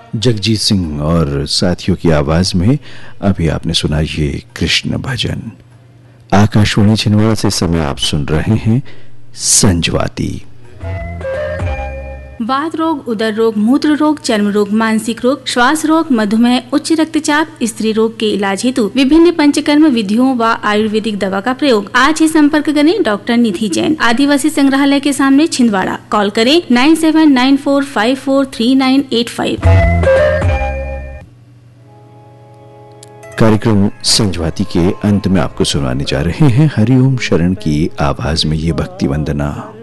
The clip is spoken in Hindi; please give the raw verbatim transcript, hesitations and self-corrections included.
जगजीत सिंह और साथियों की आवाज में अभी आपने सुना ये कृष्ण भजन। आकाशवाणी छिंदवाड़ा से समय आप सुन रहे हैं संजवाती। वात रोग, उदर रोग, मूत्र रोग, चर्म रोग, मानसिक रोग, श्वास रोग, मधुमेह, उच्च रक्तचाप, स्त्री रोग के इलाज हेतु विभिन्न पंचकर्म विधियों व आयुर्वेदिक दवा का प्रयोग। आज ही संपर्क करें डॉक्टर निधि जैन, आदिवासी संग्रहालय के सामने छिंदवाड़ा। कॉल करें nine seven nine four five four three nine eight five. कार्यक्रम संजवाती के अंत में आपको सुनाने जा रहे हैं हरिओम शरण की आवाज में ये भक्ति वंदना।